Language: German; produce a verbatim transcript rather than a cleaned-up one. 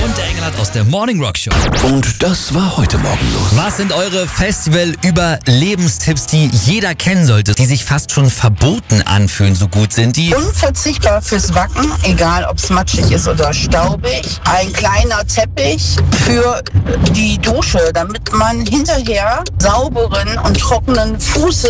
Und der Engelhardt aus der Morning Rock Show. Und das war heute Morgen los. Was sind eure Festival-Überlebenstipps, die jeder kennen sollte, die sich fast schon verboten anfühlen, so gut sind die? Unverzichtbar fürs Backen, egal ob es matschig ist oder staubig. Ein kleiner Teppich für die Dusche, damit man hinterher sauberen und trockenen Fußes